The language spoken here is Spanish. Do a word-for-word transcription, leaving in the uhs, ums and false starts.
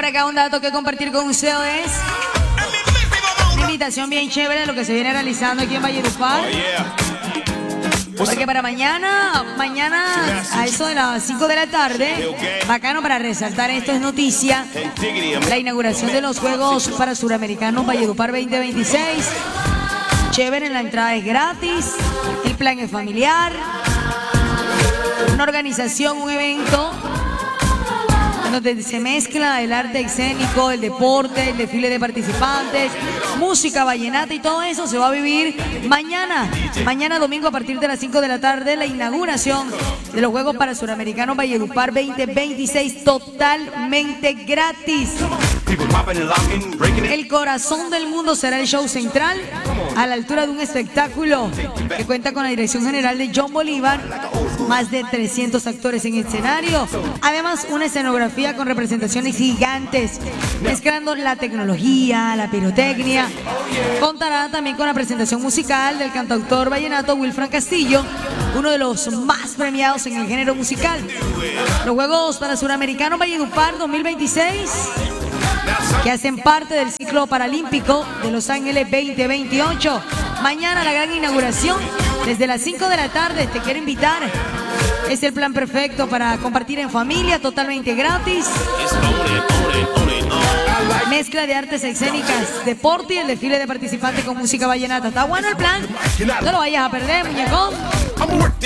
acá un dato que compartir con ustedes. Una invitación bien chévere de lo que se viene realizando aquí en Valledupar. Porque para mañana, mañana a eso de las cinco de la tarde, bacano para resaltar, esto es noticia, la inauguración de los Juegos para Suramericanos Valledupar veinte veintiséis. Chévere, la entrada es gratis, el plan es familiar, una organización, un evento donde se mezcla el arte escénico, el deporte, el desfile de participantes, música vallenata y todo eso se va a vivir mañana, mañana domingo a partir de las cinco de la tarde, la inauguración de los Juegos para Suramericanos Valledupar veinte veintiséis, totalmente gratis. El corazón del mundo será el show central, a la altura de un espectáculo que cuenta con la dirección general de John Bolívar, más de trescientos actores en escenario, además una escenografía con representaciones gigantes, mezclando la tecnología, la pirotecnia. Contará también con la presentación musical del cantautor vallenato Wilfran Castillo, uno de los más premiados en el género musical. Los Juegos para Suramericanos Valledupar dos mil veintiséis, que hacen parte del ciclo paralímpico de Los Ángeles veinte veintiocho. Mañana la gran inauguración desde las cinco de la tarde. Te quiero invitar. Es el plan perfecto para compartir en familia, totalmente gratis. Mezcla de artes escénicas, deporte y el desfile de participantes con música vallenata. Está bueno el plan. No lo vayas a perder, muñecón.